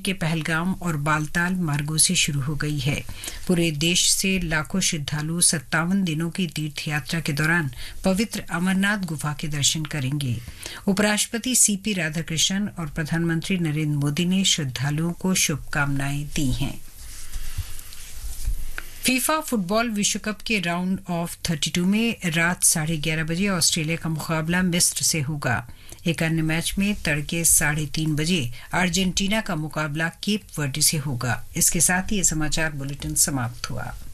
के पहलगाम और बालताल मार्गों से शुरू हो गई है। पूरे देश से लाखों श्रद्धालु 57 दिनों की तीर्थ यात्रा के दौरान पवित्र अमरनाथ गुफा के दर्शन करेंगे। उपराष्ट्रपति सीपी राधाकृष्णन और प्रधानमंत्री नरेंद्र मोदी ने श्रद्धालुओं को शुभकामनाएं दी हैं। फीफा फुटबॉल विश्व कप के राउंड ऑफ 32 में रात 11:30 बजे ऑस्ट्रेलिया का मुकाबला मिस्र से होगा। एक अन्य मैच में तड़के 3:30 बजे अर्जेंटीना का मुकाबला केप वर्डे से होगा। इसके साथ ही ये समाचार बुलेटिन समाप्त हुआ।